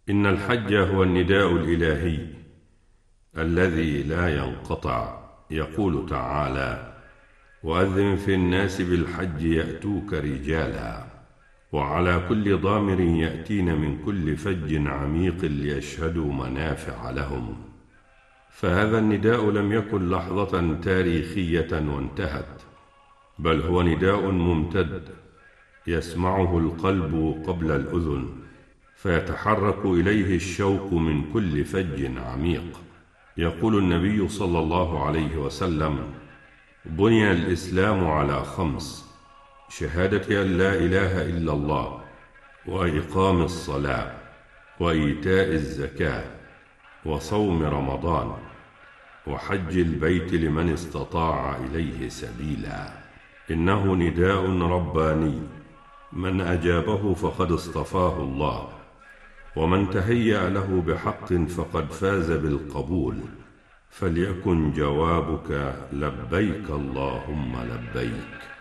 إن الحج هو النداء الإلهي الذي لا ينقطع. يقول تعالى: وأذن في الناس بالحج يأتوك رجالا وعلى كل ضامر يأتين من كل فج عميق ليشهدوا منافع لهم. فهذا النداء لم يكن لحظة تاريخية وانتهت، بل هو نداء ممتد يسمعه القلب قبل الأذن، فيتحرك إليه الشوق من كل فج عميق. يقول النبي صلى الله عليه وسلم: بني الإسلام على 5: شهادة أن لا إله إلا الله، وإقام الصلاة، وإيتاء الزكاة، وصوم رمضان، وحج البيت لمن استطاع إليه سبيلا. إنه نداء رباني، من أجابه فقد اصطفاه الله، ومن تهيأ له بحق فقد فاز بالقبول. فليكن جوابك لبيك اللهم لبيك.